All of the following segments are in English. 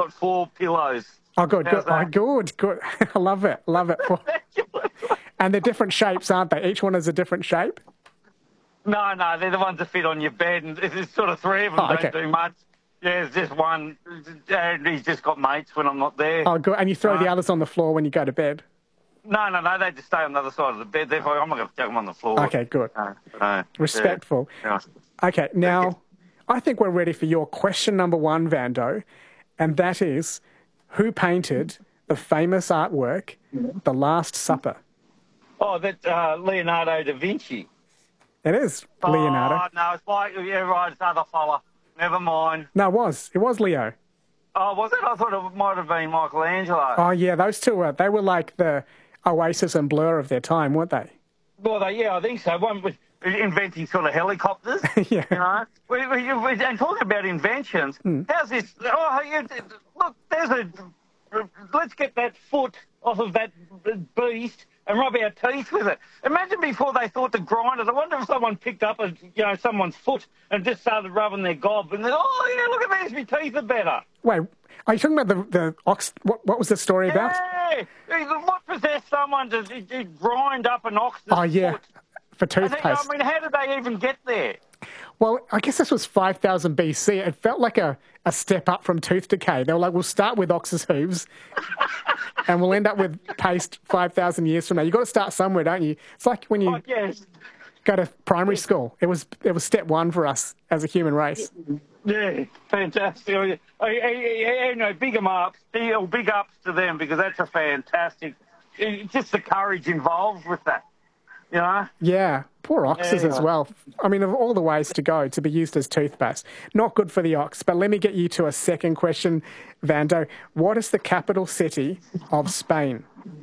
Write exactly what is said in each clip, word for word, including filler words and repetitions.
got four pillows. Oh, good, How's good, oh, that? good, good. I love it, love it. And they're different shapes, aren't they? Each one is a different shape? No, no, they're the ones that fit on your bed, and it's sort of three of them Oh, okay. don't do much. Yeah, it's just one, and he's just got mates when I'm not there. Oh, good. And you throw Uh, the others on the floor when you go to bed? No, no, no, they just stay on the other side of the bed. Therefore, I'm not going to chuck them on the floor. Okay, good. Uh, uh, Respectful. Yeah. Okay, now, I think we're ready for your question number one, Vando, and that is, who painted the famous artwork, The Last Supper? Oh, that's uh, Leonardo da Vinci. It is Leonardo. Oh, no, it's like, yeah, right, it's other fella. Never mind. No, it was. It was Leo. Oh, was it? I thought it might have been Michelangelo. Oh, yeah, those two were, they were like the Oasis and Blur of their time, weren't they? Well, they, yeah, I think so. One was inventing sort of helicopters. Yeah. You know? We, we, we, and talking about inventions, how's this? Oh, you, look, there's a... Let's get that foot off of that beast and rub our teeth with it. Imagine before they thought to grind it. I wonder if someone picked up a, you know, someone's foot and just started rubbing their gob and then, oh, yeah, look at these, my teeth are better. Wait, are you talking about the, the ox... What, what was the story about? Yeah. What possessed someone to, to, to grind up an ox's Oh, yeah, foot? for I, think, toothpaste. I mean, how did they even get there? Well, I guess this was five thousand B C. It felt like a, a step up from tooth decay. They were like, we'll start with ox's hooves and we'll end up with paste five thousand years from now. You've got to start somewhere, don't you? It's like when you Oh, yes. go to primary school. It was it was step one for us as a human race. Yeah, fantastic. I, I, I, I, you know, big 'em ups, big, big ups to them because that's a fantastic, it's just the courage involved with that, you know? Yeah, poor oxes Yeah. as well. I mean, of all the ways to go to be used as toothpaste. Not good for the ox. But let me get you to a second question, Vando. What is the capital city of Spain?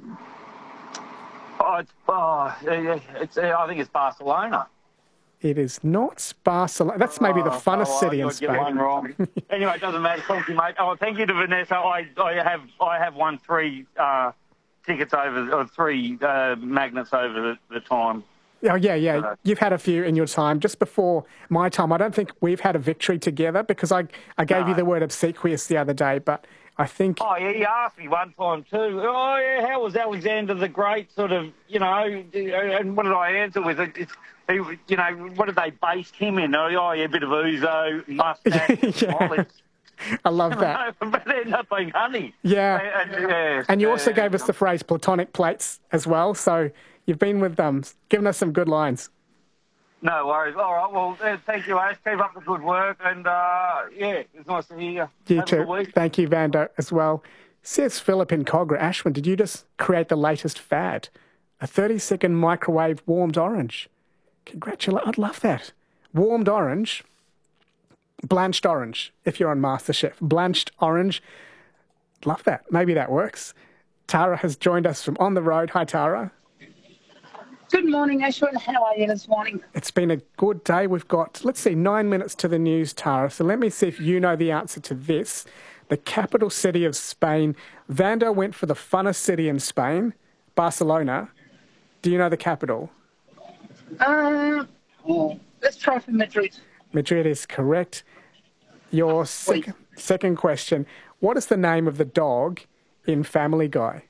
Oh, it's, oh yeah, it's, I think it's Barcelona. It is not Barcelona. That's maybe the funnest Oh, city I in got Get one Spain. wrong. Anyway, it doesn't matter. Thank you, mate. Oh, thank you to Vanessa. I, I have I have won three uh, tickets over, or three uh, magnets over the, the time. Oh, yeah, yeah. Uh, You've had a few in your time. Just before my time, I don't think we've had a victory together because I, I gave No. you the word obsequious the other day, but I think... Oh, yeah, he asked me one time too. Oh, yeah, how was Alexander the Great sort of, you know, and what did I answer with? It, it's, he, you know, what did they base him in? Oh, yeah, a bit of ouzo, mustache, Yeah. olives. I love that. But it ended up being honey. Yeah. And, yeah, And you also yeah. gave us the phrase platonic plates as well, so you've been with them, given us some good lines. No worries. All right, well, uh, thank you, Ash. Keep up the good work. And, uh, yeah, it's nice to hear you. You Have a too. good week. Thank you, Vando, as well. Says Philip in Cogra. Ashwin, did you just create the latest fad? A thirty-second microwave warmed orange. Congratulations. I'd love that. Warmed orange. Blanched orange, if you're on MasterChef. Blanched orange. Love that. Maybe that works. Tara has joined us from on the road. Hi, Tara. Good morning, Ashwin. How are you this morning? It's been a good day. We've got, let's see, nine minutes to the news, Tara. So let me see if you know the answer to this. The capital city of Spain. Vando went for the funnest city in Spain, Barcelona. Do you know the capital? Uh, oh, let's try for Madrid. Madrid is correct. Your sec- second question. What is the name of the dog in Family Guy?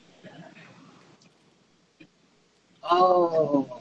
Oh.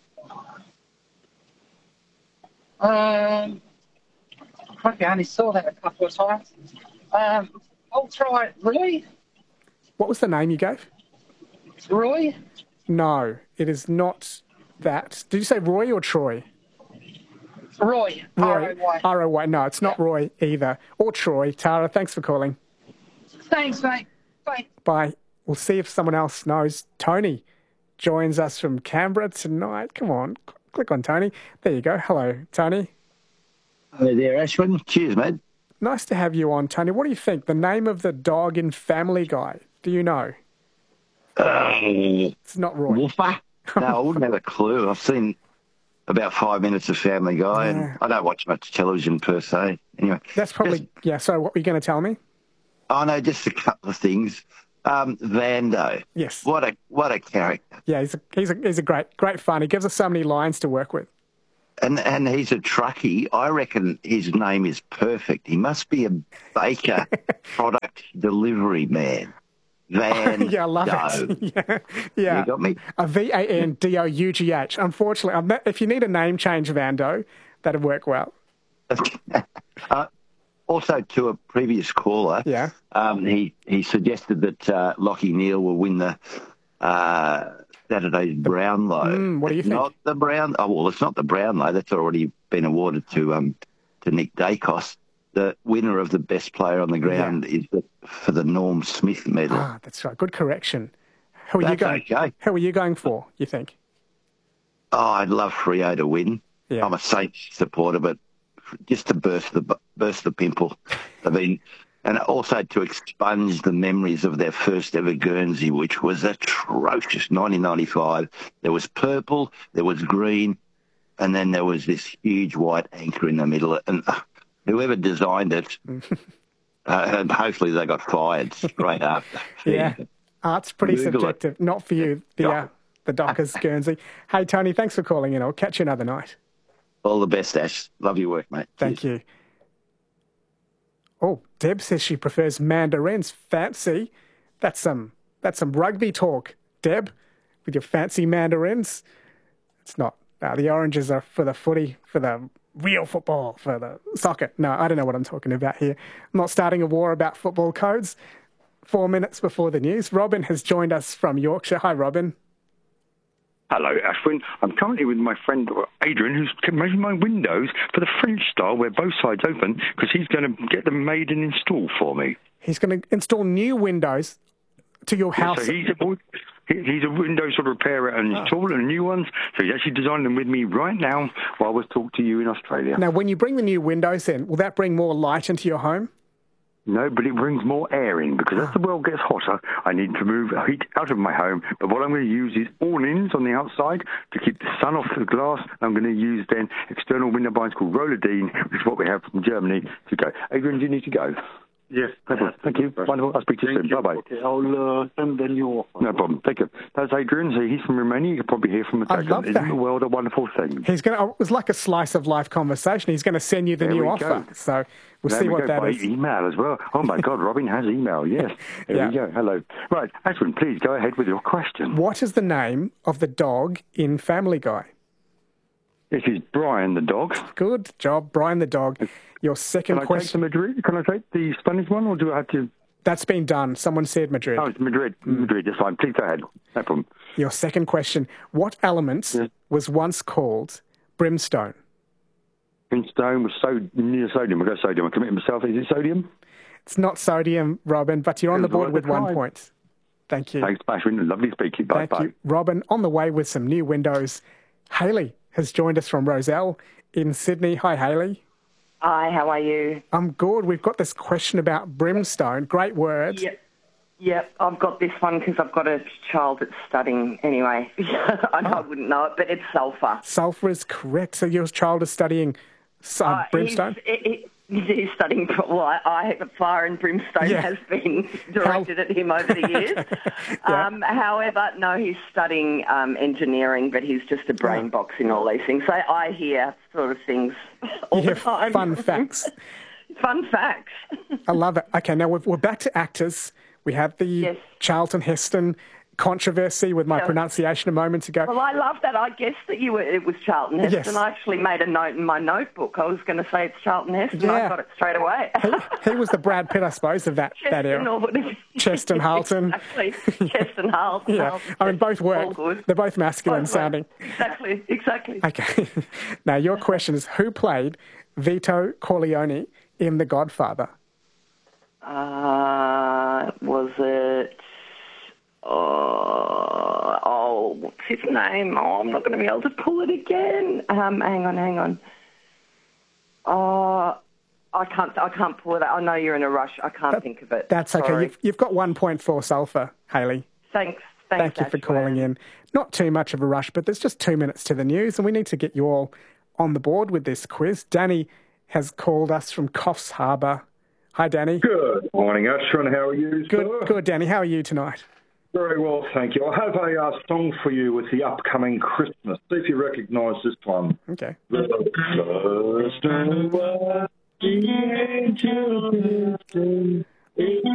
Um, I only saw that a couple of times. Um, I'll try Roy. What was the name you gave? Roy? No, it is not that. Did you say Roy or Troy? Roy. Roy. R O Y. R O Y. No, it's not Roy either. Or Troy. Tara, thanks for calling. Thanks, mate. Bye. Bye. We'll see if someone else knows. Tony joins us from Canberra tonight. Come on, click on Tony. There you go. Hello, Tony. Hello there, Ashwin. Cheers, mate. Nice to have you on, Tony. What do you think? The name of the dog in Family Guy. Do you know? Uh, It's not Roy. Woofer? No, I wouldn't have a clue. I've seen about five minutes of Family Guy, Yeah. and I don't watch much television per se. Anyway, That's probably, just- yeah, sorry, what were you going to tell me? I know just a couple of things. Um, Vando. Yes. What a what a character. Yeah, he's a, he's a, he's a great, great fun. He gives us so many lines to work with. and and he's a truckie. I reckon his name is perfect. He must be a baker product delivery man. Van yeah, I love Dough. it. yeah, yeah. You got me? A V A N D O U G H. Unfortunately, I'm not, if you need a name change, Vando, that'd work well. uh, also, to a previous caller, Yeah. um, he, he suggested that uh, Lockie Neal will win the uh, Saturday's Brownlow. Mm, what do you It's think? Not the Brown. Oh well, it's not the Brownlow. That's already been awarded to um, to Nick Dacos. The winner of the best player on the ground Yeah. is the, for the Norm Smith medal. Ah, that's right. Good correction. Who are you That's going? okay. Who are you going for? You think? Oh, I'd love Freo to win. Yeah. I'm a Saints supporter, but just to burst the burst the pimple. I mean, and also to expunge the memories of their first ever Guernsey, which was atrocious. nineteen ninety-five. There was purple, there was green, and then there was this huge white anchor in the middle. And uh, whoever designed it, uh, and hopefully they got fired straight after. Yeah. Art's pretty Google it. subjective. Not for you, the, uh, Yeah. the Dockers Guernsey. Hey, Tony, thanks for calling in. I'll catch you another night. All the best, Ash. Love your work, mate. Thank Cheers. you. Oh, Deb says she prefers mandarins. Fancy. That's some, that's some rugby talk, Deb, with your fancy mandarins. It's not. No, the oranges are for the footy, for the real football, for the soccer. No, I don't know what I'm talking about here. I'm not starting a war about football codes. Four minutes before the news, Robin has joined us from Yorkshire. Hi, Robin. Hello, Ashwin. I'm currently with my friend Adrian, who's making my windows for the French style, where both sides open, because he's going to get them made and installed for me. He's going to install new windows to your house. So he's a, he- he's a window sort of repairer and installer and new ones. So he's actually designed them with me right now while I was talking to you in Australia. Now, when you bring the new windows in, will that bring more light into your home? No, but it brings more air in, because as the world gets hotter, I need to move heat out of my home. But what I'm going to use is awnings on the outside to keep the sun off the glass. I'm going to use then external window blinds called Rollerdine, which is what we have from Germany, to go. Adrian, do you need to go? Yes. No problem. Thank you. Wonderful. I'll speak to you Thank soon. you. Bye-bye. Okay, I'll uh, send the new offer. No problem. Thank you. That's Adrian. So he's from Romania. You can probably hear from a I second. love Isn't that. the world a wonderful thing? He's going to, it was like a slice of life conversation. He's going to send you the There new we offer. go. So we'll There see we what go, that by is. email as well. Oh, my God, Robin has email, yes. There Yeah. we go. Hello. Right, Ashwin, please go ahead with your question. What is the name of the dog in Family Guy? This is Brian the dog. Good job, Brian the dog. Your second Can I take the question. Madrid? Can I take the Spanish one, or do I have to... That's been done. Someone said Madrid. Oh, it's Madrid. Madrid, that's fine. Please go ahead. No problem. Your second question. What element Yes. was once called brimstone? Brimstone was so near sodium. I'll go sodium. I commit myself. Is it sodium? It's not sodium, Robin, but you're on the It was board worth with a one try. point. Thank you. Thanks, Ashwin. Lovely speaking. Thank Bye-bye. you. Robin, on the way with some new windows. Haley has joined us from Roselle in Sydney. Hi, Haley. Hi, how are you? I'm good. We've got this question about brimstone. Great word. Yep. Yep, I've got this one because I've got a child that's studying anyway. I know I wouldn't know it, but it's sulphur. Sulphur is correct. So your child is studying uh, Uh, brimstone? He's, he- he's studying, well, I, I, fire and brimstone Yeah. has been directed at him over the years. Yeah. um, however, no, he's studying um, engineering, but he's just a brain box in all these things. So I hear sort of things all Yeah, the time. fun facts. Fun facts. I love it. Okay, now we're, we're back to actors. We had the Yes. Charlton Heston controversy with my Yeah. pronunciation a moment ago. Well, I love that. I guessed that you were, it was Charlton Heston. Yes. I actually made a note in my notebook. I was going to say it's Charlton Heston. Yeah. I got it straight away. he, he was the Brad Pitt, I suppose, of that, that Cheston era. or whatever. Cheston Halton. Exactly. Cheston Halton. Yeah, I mean, both All work. good. They're both masculine Both work. sounding. Exactly, exactly. Okay. Now, your question is, who played Vito Corleone in The Godfather? Uh, was it... Oh, oh, what's his name? Oh, I'm not going to be able to pull it again. Um, hang on, hang on. Oh, I can't. I can't pull it out. I know you're in a rush. I can't think of it. That's okay. Sorry. You've, you've got one point for sulphur, Haley. Thanks. Thanks. Thank you for Ashwin. calling in. Not too much of a rush, but there's just two minutes to the news, and we need to get you all on the board with this quiz. Danny has called us from Coffs Harbour. Hi, Danny. Good morning, Ashwin. How are you, Good, sir? good, Danny. How are you tonight? Very well, thank you. I have a uh, song for you with the upcoming Christmas. See if you recognise this one. Okay. The first of the angel